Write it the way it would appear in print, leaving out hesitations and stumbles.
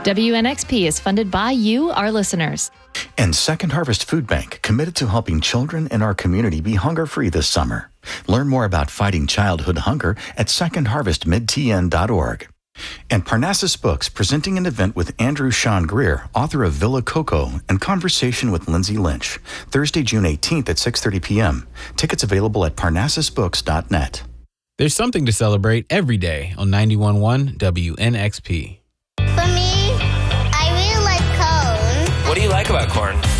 WNXP is funded by you, our listeners. And Second Harvest Food Bank, committed to helping children in our community be hunger-free this summer. Learn more about fighting childhood hunger at secondharvestmidtn.org. And Parnassus Books, presenting an event with Andrew Sean Greer, author of Villa Coco, and Conversation with Lindsay Lynch, Thursday, June 18th at 6:30 p.m. Tickets available at parnassusbooks.net. There's something to celebrate every day on 91.1 WNXP. For me, I really like corn. What do you like about corn?